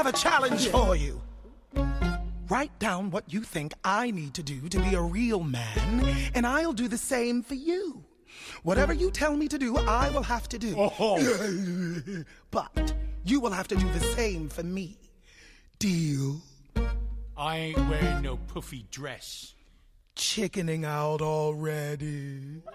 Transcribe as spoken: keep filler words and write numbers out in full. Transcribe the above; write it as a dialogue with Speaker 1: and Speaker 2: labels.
Speaker 1: have a challenge for you. Write down what you think I need to do to be a real man, and I'll do the same for you. Whatever you tell me to do, I will have to do.
Speaker 2: Oh.
Speaker 1: But you will have to do the same for me. Deal?
Speaker 2: I ain't wearing no puffy dress.
Speaker 1: Chickening out already.